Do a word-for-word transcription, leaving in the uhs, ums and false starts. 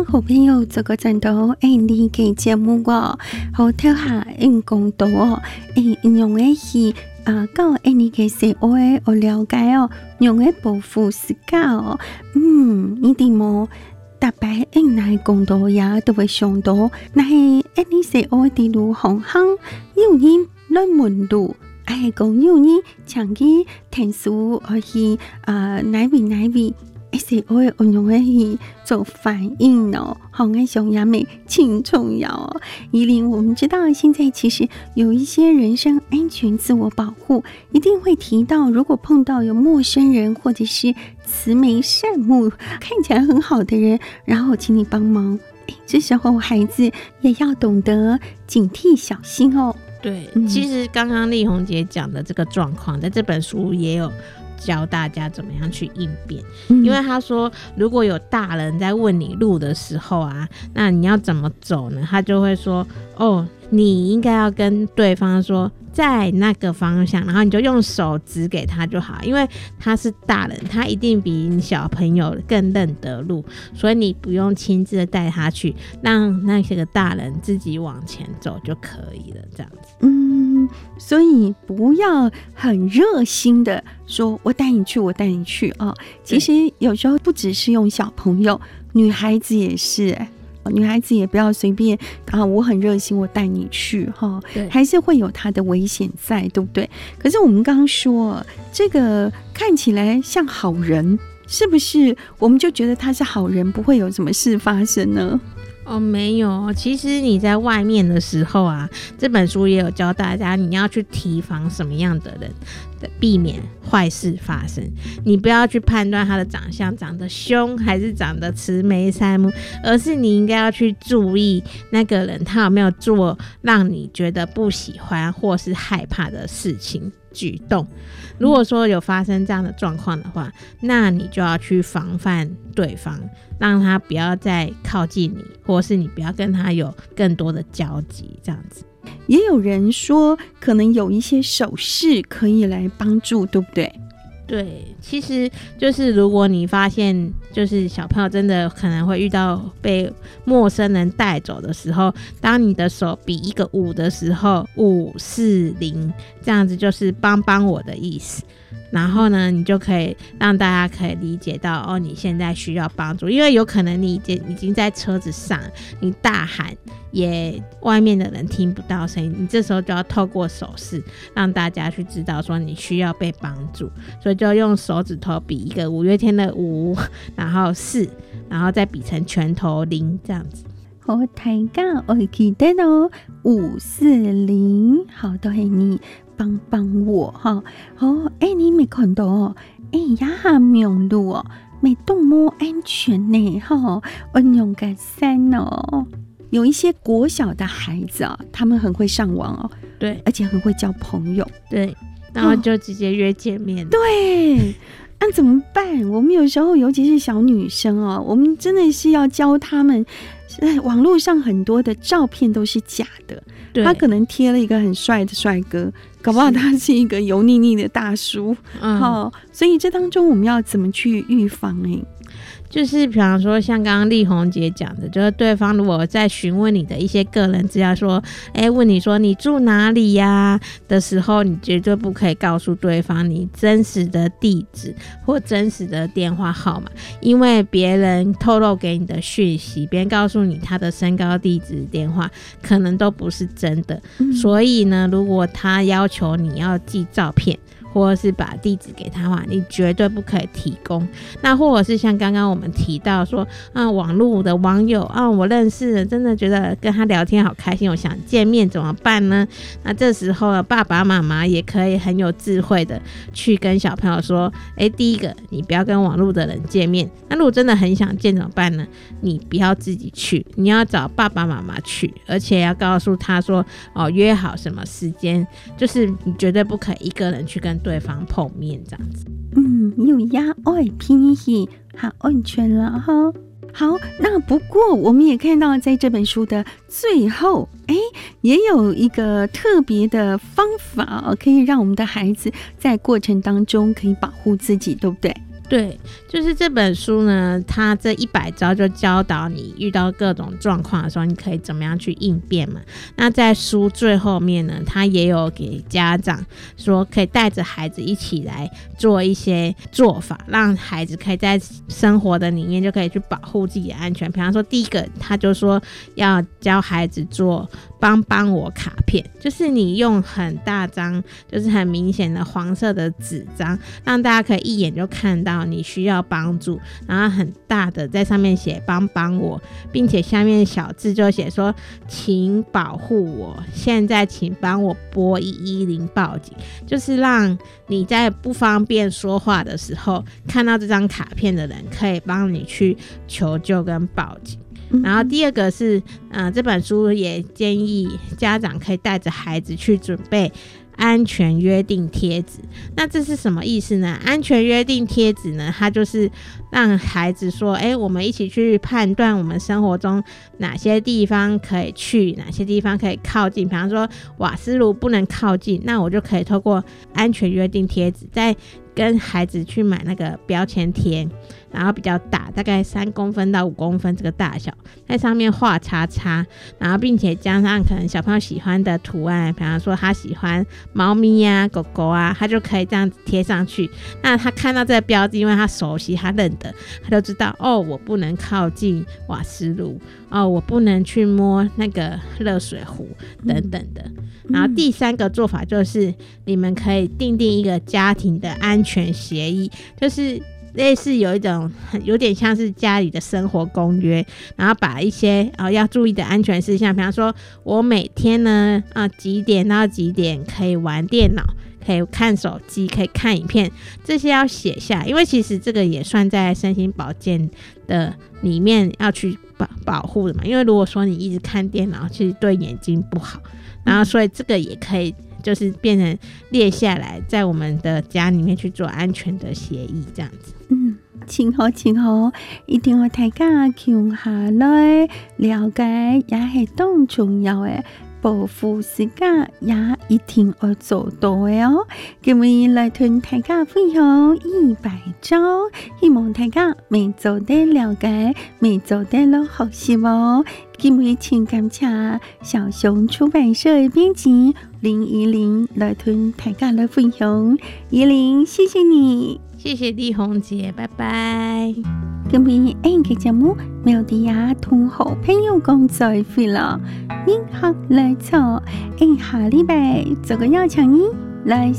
家好朋友这个站到哎，你嘅节目哦，好睇下人講到哦，哎，用嘅是啊，教哎你嘅社會我了解哦，用嘅保護自家哦，嗯，一定冇特別因來講到也都會想到，那係哎你社會啲路行行，有人亂門路。哎，講有人長期聽書而去啊，哪位哪位，一時我運用去做反應哦，好愛想也美輕重要哦。依琳，我們知道現在其實有一些人身安全自我保護，一定會提到，如果碰到有陌生人或者是慈眉善目、看起來很好的人，然後請你幫忙，哎，這時候孩子也要懂得警惕小心哦。 对，其实刚刚丽红姐讲的这个状况，在这本书也有教大家怎么样去应变、嗯、因为他说如果有大人在问你路的时候啊，那你要怎么走呢？他就会说哦，你应该要跟对方说在那个方向，然后你就用手指给他就好，因为他是大人，他一定比你小朋友更认得路，所以你不用亲自的带他去，让那些个大人自己往前走就可以了，这样子。 嗯，所以不要很热心的说我带你去我带你去哦，其实有时候不只是用小朋友，女孩子也是女孩子也不要随便啊！我很热心，我带你去哈，还是会有它的危险在，对不对？可是我们刚刚说，这个看起来像好人，是不是我们就觉得他是好人，不会有什么事发生呢？ 哦，没有，其实你在外面的时候啊，这本书也有教大家你要去提防什么样的人，避免坏事发生。你不要去判断他的长相长得凶还是长得慈眉善目，而是你应该要去注意那个人他有没有做让你觉得不喜欢或是害怕的事情举动。如果说有发生这样的状况的话，那你就要去防范对方，让他不要再靠近你，或是你不要跟他有更多的交集，这样子。 也有人说可能有一些手势可以来帮助，对不对？ 对，其实就是如果你发现就是小朋友真的可能会遇到被陌生人带走的时候，当你的手比一个五的时候，五四零这样子就是帮帮我的意思，然后呢你就可以让大家可以理解到哦，你现在需要帮助，因为有可能你已经在车子上，你大喊也外面的人听不到声音，你这时候就要透过手势让大家去知道说你需要被帮助，所以就用手指头比一个五月天的五，然后四，然后再比成拳头零，这样子。 好，大家我記得咯，五四零，好，都係你幫幫我哈。好，哎，你沒看到哦，哎呀，下面路哦，沒動冇安全呢，哈，我用個三哦。有一些國小的孩子啊，他們很會上網哦， 对， 而且很會交朋友， 对，然後就直接約見面、哦、 對，那怎麼辦？我們有時候尤其是小女生哦，我們真的是要教他們，網絡上很多的照片都是假的，他可能貼了一個很帥的帥哥，搞不好他是一個油膩膩的大叔、嗯哦、所以這當中我們要怎麼去預防呢？ 就是比方說像剛剛麗紅姐講的，就是對方如果在詢問你的一些個人資料，說哎，問你說你住哪裡呀、啊、的時候，你絕對不可以告訴對方你真實的地址或真實的電話號碼，因為別人透露給你的訊息，別人告訴你他的身高地址電話可能都不是真的、嗯、所以呢，如果他要求你要寄照片或者是把地址给他的話，你絕對不可以提供。那或者是像剛剛我們提到說啊，網絡的網友啊，我認識了，真的覺得跟他聊天好開心，我想見面怎麼辦呢？那這時候爸爸媽媽也可以很有智慧的去跟小朋友說，哎，第一個你不要跟網絡的人見面，那如果真的很想見怎麼辦呢？你不要自己去，你要找爸爸媽媽去，而且要告訴他說哦，約好什麼時間，就是你絕對不可以一個人去跟對方碰面這樣子。 嗯，有呀，愛偏喜，好安全了哈。好，那不過我們也看到在這本書的最後，哎，也有一個特別的方法，可以讓我們的孩子在過程當中可以保護自己，對不對？ 对，就是这本书呢，它这一百招就教导你遇到各种状况的时候，你可以怎么样去应变嘛。那在书最后面呢，它也有给家长说，可以带着孩子一起来做一些做法，让孩子可以在生活的里面就可以去保护自己的安全。比方说，第一个，他就说要教孩子做帮帮我卡片，就是你用很大张，就是很明显的黄色的纸张，让大家可以一眼就看到你需要帮助，然后很大的在上面写帮帮我，并且下面小字就写说请保护我，现在请帮我拨一一零报警，就是让你在不方便说话的时候看到这张卡片的人可以帮你去求救跟报警。然后第二个是呃，这本书也建议家长可以带着孩子去准备安全约定贴纸。那这是什么意思呢？安全约定贴纸呢，它就是让孩子说，哎，我们一起去判断我们生活中哪些地方可以去，哪些地方可以靠近。比方说瓦斯炉不能靠近，那我就可以透过安全约定贴纸，在跟孩子去买那个标签贴，然后比较大，大概三公分到五公分这个大小，在上面画叉叉，然后并且加上可能小朋友喜欢的图案，比方说他喜欢猫咪啊、狗狗啊，他就可以这样子贴上去。那他看到这个标志，因为他熟悉，他认得，他就知道哦，我不能靠近瓦斯炉，哦，我不能去摸那个热水壶等等的。嗯、然后第三个做法就是，你们可以订定一个家庭的安全协议，就是类似有一种有点像是家里的生活公约，然后把一些、呃、要注意的安全事项，比方说我每天呢、呃、几点到几点可以玩电脑，可以看手机，可以看影片，这些要写下，因为其实这个也算在身心保健的里面要去 保, 保护的嘛。因为如果说你一直看电脑，其实对眼睛不好，然后所以这个也可以就是变成列下来，在我们的家里面去做安全的协议，这样子。 嗯，真好真好，一定要大家共下來了解，也係當重要嘅保護自家，也一定要做到嘅哦。今日來同大家分享一百招，希望大家每做得了解，每做得落學習哦。今日請感謝小熊出版社嘅編輯林怡玲來同大家來分享。怡玲，謝謝你。 謝謝麗紅姐，拜拜。 今日呢個節目苗迪亞同好朋友講再會了，英學來錯，下禮拜這個邀請你來